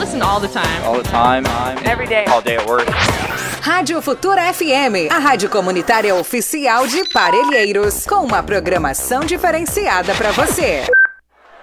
listen all the time. All the time. Every day. All day at work. Rádio Futura FM, a rádio comunitária oficial de Parelheiros, com uma programação diferenciada para você.